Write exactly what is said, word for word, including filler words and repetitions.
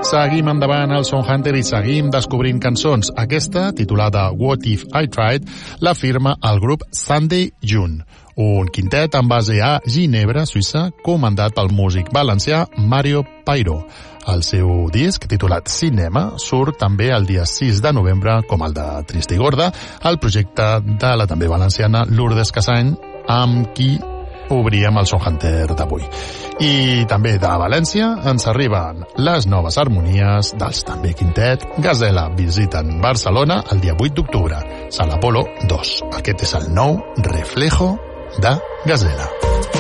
Seguim endavant al Sound Hunter i seguim descobrint cançons. Aquesta, titulada What If I Tried, la firma el grup Sunday June, un quintet amb base a Ginebra, Suïssa, comandat pel músic valencià Mario Pairo. El seu disc, titulat Cinema, surt també el dia sis de novembre, com el de Trista i Gorda, el projecte de la també valenciana Lourdes Casany, amb qui obríem el Sound Hunter d'avui. I també de València ens arriben les noves harmonies dels també quintet Gazela. Visiten Barcelona el dia vuit d'octubre, Sala Apolo dos. Aquest és el nou Reflejo de Gazela.